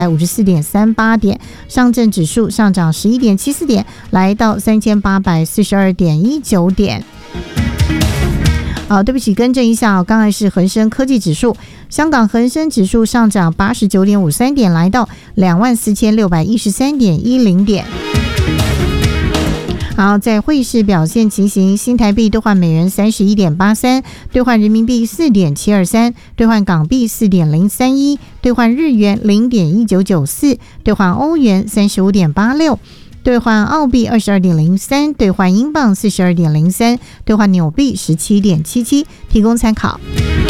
54.38点，上证指数上涨11.74点，来到3842.19点。对不起，更正一下刚才是恒生科技指数，香港恒生指数上涨89.53点，来到24,613.10点。好，在汇市表现情形，新台币兑换美元31.83，兑换人民币4.723，兑换港币4.031，兑换日元0.1994，兑换欧元35.86。兑换澳币22.03，兑换英镑42.03，兑换纽币17.77，提供参考。